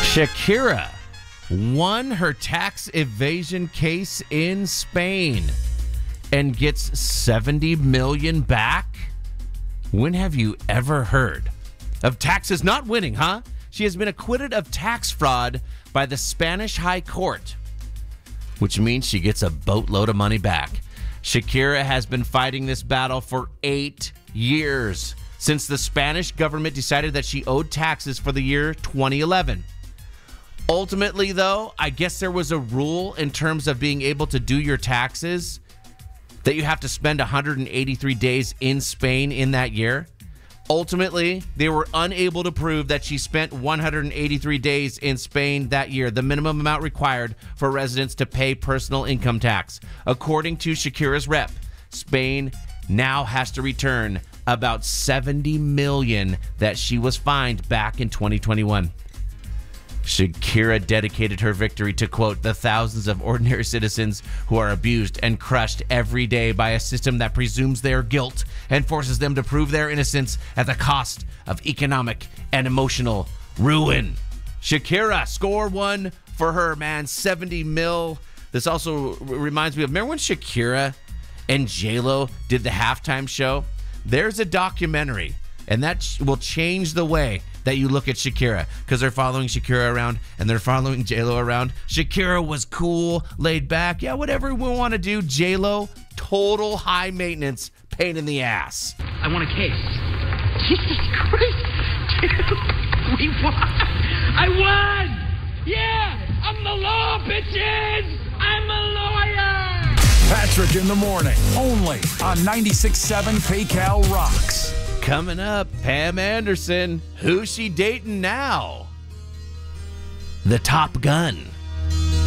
Shakira won her tax evasion case in Spain and gets $70 million back. When have you ever heard of taxes not winning, huh? She has been acquitted of tax fraud by the Spanish High Court, which means she gets a boatload of money back. Shakira has been fighting this battle for 8 years since the Spanish government decided that she owed taxes for the year 2011. Ultimately, though, I guess there was a rule in terms of being able to do your taxes that you have to spend 183 days in Spain in that year. Ultimately, they were unable to prove that she spent 183 days in Spain that year, the minimum amount required for residents to pay personal income tax. According to Shakira's rep, Spain now has to return about $70 million that she was fined back in 2021. Shakira dedicated her victory to, quote, the thousands of ordinary citizens who are abused and crushed every day by a system that presumes their guilt and forces them to prove their innocence at the cost of economic and emotional ruin. Shakira, score one for her, man. 70 mil. This also reminds me of, remember when Shakira and J-Lo did the halftime show? There's a documentary, and that will change the way that you look at Shakira, because they're following Shakira around and they're following J-Lo around. Shakira was cool, laid back. Yeah, whatever we want to do. J-Lo, total high maintenance, pain in the ass. I want a case. Jesus Christ. Dude, we won. I won. Yeah, I'm the law, bitches. I'm a lawyer. Patrick in the morning, only on 96.7 PayCal Rocks. Coming up, Pam Anderson. Who's she dating now? The Top Gun.